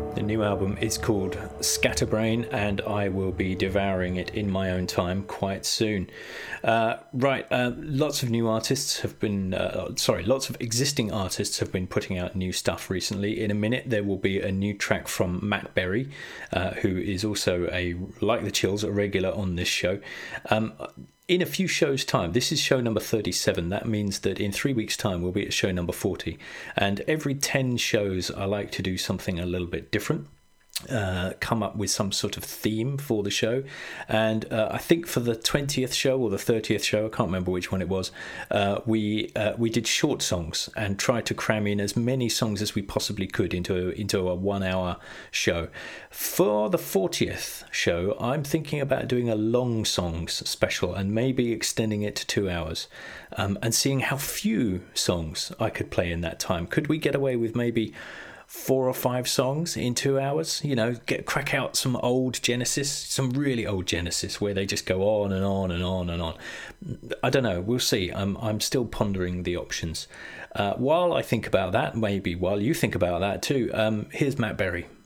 The new album is called Scatterbrain, and I will be devouring it in my own time quite soon. Lots of new artists have been, lots of existing artists have been putting out new stuff recently. In a minute, there will be a new track from Matt Berry, who is also like the Chills, a regular on this show. In a few shows' time, this is show number 37. That means that in 3 weeks' time, we'll be at show number 40. And every 10 shows, I like to do something a little bit different. Come up with some sort of theme for the show, and I think for the 20th show or the 30th show, I can't remember which one it was, we did short songs and tried to cram in as many songs as we possibly could into a 1 hour show. For the 40th show, I'm thinking about doing a long songs special and maybe extending it to 2 hours, and seeing how few songs I could play in that time. Could we get away with maybe 4 or 5 songs in 2 hours? Crack out some old Genesis, some really old Genesis where they just go on and on and on and on. I don't know, we'll see. I'm still pondering the options. While I think about that, maybe while you think about that too, here's Matt Berry.